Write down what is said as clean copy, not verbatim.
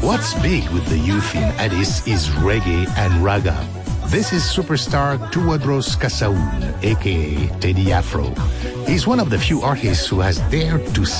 What's big with the youth in Addis is reggae and raga. This is superstar Tuwadros Kasaun, aka Teddy Afro. He's one of the few artists who has dared to